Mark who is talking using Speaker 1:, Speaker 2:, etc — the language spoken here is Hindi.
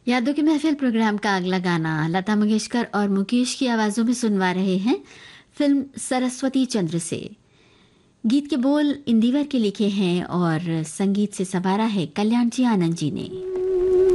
Speaker 1: यादों की महफिल प्रोग्राम का अगला गाना लता मंगेशकर और मुकेश की आवाजों में सुनवा रहे हैं फिल्म सरस्वती चंद्र से। गीत के बोल इंदिवर के लिखे हैं और संगीत से संवारा है कल्याण जी आनंद जी ने।